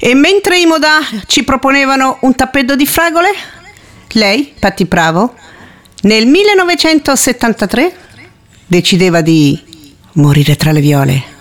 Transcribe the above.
E mentre i Modà ci proponevano un tappeto di fragole, lei, Patti Bravo, nel 1973 decideva di morire tra le viole.